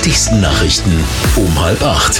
wichtigsten Nachrichten um 7:30.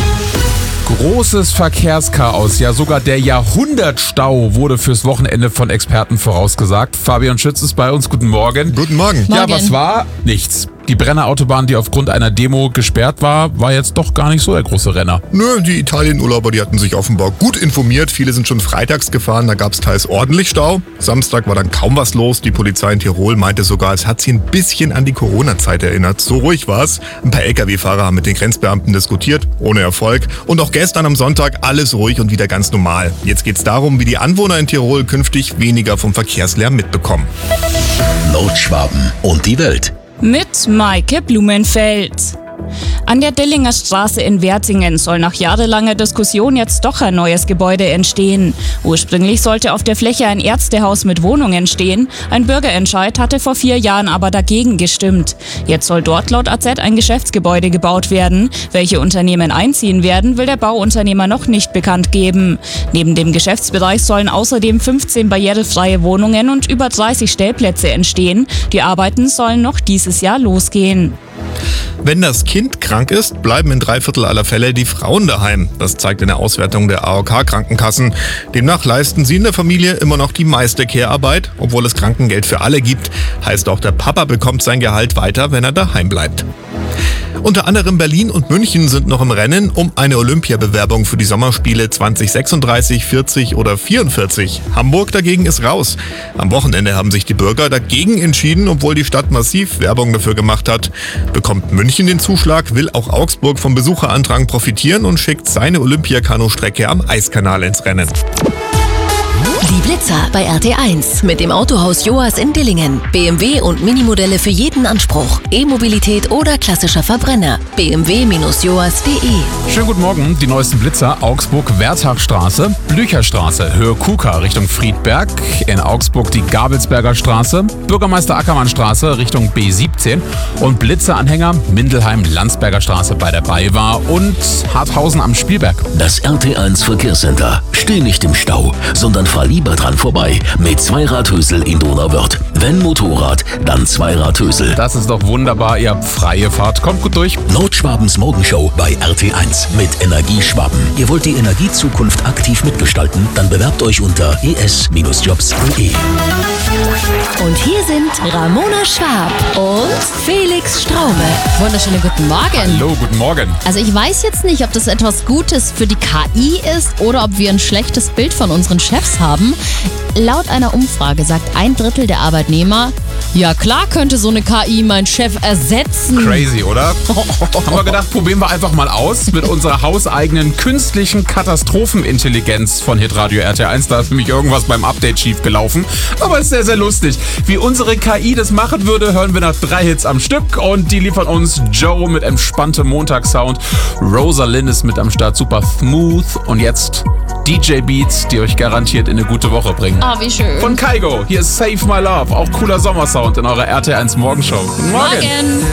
Großes Verkehrschaos, ja sogar der Jahrhundertstau wurde fürs Wochenende von Experten vorausgesagt. Fabian Schütz ist bei uns, guten Morgen. Guten Morgen. Ja, was war? Nichts. Die Brenner Autobahn, die aufgrund einer Demo gesperrt war jetzt doch gar nicht so der große Renner. Nö, die Italien-Urlauber, die hatten sich offenbar gut informiert. Viele sind schon freitags gefahren, da gab es teils ordentlich Stau. Samstag war dann kaum was los. Die Polizei in Tirol meinte sogar, es hat sie ein bisschen an die Corona-Zeit erinnert. So ruhig war es. Ein paar Lkw-Fahrer haben mit den Grenzbeamten diskutiert, ohne Erfolg. Und auch gestern am Sonntag alles ruhig und wieder ganz normal. Jetzt geht's darum, wie die Anwohner in Tirol künftig weniger vom Verkehrslärm mitbekommen. Nordschwaben und die Welt. Mit Maike Blumenfeld. An der Dillinger Straße in Wertingen soll nach jahrelanger Diskussion jetzt doch ein neues Gebäude entstehen. Ursprünglich sollte auf der Fläche ein Ärztehaus mit Wohnungen stehen. Ein Bürgerentscheid hatte vor 4 Jahren aber dagegen gestimmt. Jetzt soll dort laut AZ ein Geschäftsgebäude gebaut werden. Welche Unternehmen einziehen werden, will der Bauunternehmer noch nicht bekannt geben. Neben dem Geschäftsbereich sollen außerdem 15 barrierefreie Wohnungen und über 30 Stellplätze entstehen. Die Arbeiten sollen noch dieses Jahr losgehen. Wenn das Kind krank ist, bleiben in 3/4 aller Fälle die Frauen daheim. Das zeigt eine Auswertung der AOK-Krankenkassen. Demnach leisten sie in der Familie immer noch die meiste Care-Arbeit, obwohl es Krankengeld für alle gibt. Heißt auch, der Papa bekommt sein Gehalt weiter, wenn er daheim bleibt. Unter anderem Berlin und München sind noch im Rennen um eine Olympiabewerbung für die Sommerspiele 2036, 40 oder 44. Hamburg dagegen ist raus. Am Wochenende haben sich die Bürger dagegen entschieden, obwohl die Stadt massiv Werbung dafür gemacht hat. Bekommt München den Zuschlag, will auch Augsburg vom Besucherandrang profitieren und schickt seine Olympiakanu-Strecke am Eiskanal ins Rennen. Die Blitzer bei RT1 mit dem Autohaus Joas in Dillingen. BMW und Minimodelle für jeden Anspruch. E-Mobilität oder klassischer Verbrenner. bmw-joas.de. Schönen guten Morgen, die neuesten Blitzer: Augsburg-Werthachstraße, Blücherstraße, Höhe Kuka Richtung Friedberg, in Augsburg die Gabelsberger Straße, Bürgermeister Ackermannstraße Richtung B17 und Blitzeranhänger Mindelheim-Landsberger Straße bei der BayWa und Harthausen am Spielberg. Das RT1 Verkehrscenter. Steh nicht im Stau, sondern fahr lieber dran vorbei mit Zweiradhösel in Donauwörth. Wenn Motorrad, dann Zweiradhösel. Das ist doch wunderbar, ihr habt freie Fahrt. Kommt gut durch. Nordschwabens Morgenshow bei RT1 mit Energieschwaben. Ihr wollt die Energiezukunft aktiv mitgestalten? Dann bewerbt euch unter es-jobs.de. Und hier sind Ramona Schwab und Felix Straube. Wunderschönen guten Morgen. Hallo, guten Morgen. Also ich weiß jetzt nicht, ob das etwas Gutes für die KI ist oder ob wir ein schlechtes Bild von unseren Chefs haben. Laut einer Umfrage sagt 1/3 der Arbeitnehmer, ja klar könnte so eine KI meinen Chef ersetzen. Crazy, oder? Haben wir gedacht, probieren wir einfach mal aus mit unserer hauseigenen künstlichen Katastrophenintelligenz von Hitradio RT1. Da ist nämlich irgendwas beim Update schief gelaufen. Aber ist sehr, sehr lustig. Wie unsere KI das machen würde, hören wir nach 3 Hits am Stück. Und die liefern uns Joe mit entspanntem Montagssound. Rosalind ist mit am Start, super smooth. Und jetzt DJ Beats, die euch garantiert in eine gute Woche bringen. Ah, wie schön. Von Kygo, hier ist Save My Love, auch cooler Sommersound in eurer RT1 Morgenshow. Guten Morgen. Morgen.